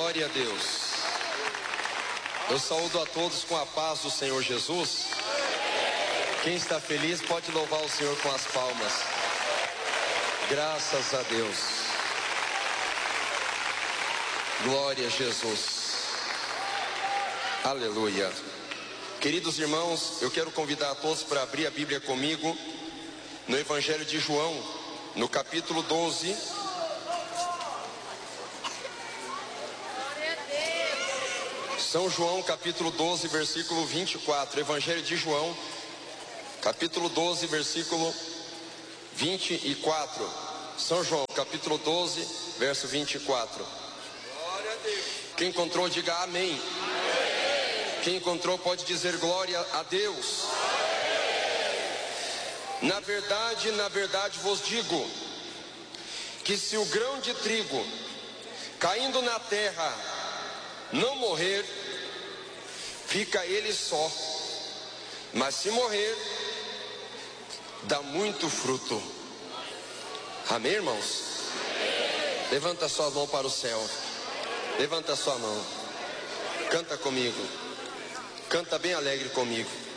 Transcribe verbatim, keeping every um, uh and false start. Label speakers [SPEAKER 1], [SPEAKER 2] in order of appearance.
[SPEAKER 1] Glória a Deus. Eu saúdo a todos com a paz do Senhor Jesus. Quem está feliz pode louvar o Senhor com as palmas. Graças a Deus. Glória a Jesus. Aleluia. Queridos irmãos, eu quero convidar a todos para abrir a Bíblia comigo no Evangelho de João, no capítulo doze. São João, capítulo doze, versículo vinte e quatro. Evangelho de João, capítulo doze, versículo vinte e quatro. São João, capítulo doze, verso vinte e quatro. Glória a Deus. Quem encontrou, diga amém. Amém. Quem encontrou pode dizer glória a Deus. Amém. Na verdade, na verdade vos digo, que se o grão de trigo caindo na terra não morrer, fica ele só, mas se morrer, dá muito fruto. Amém, irmãos? Amém. Levanta sua mão para o céu. Levanta sua mão. Canta comigo. Canta bem alegre comigo.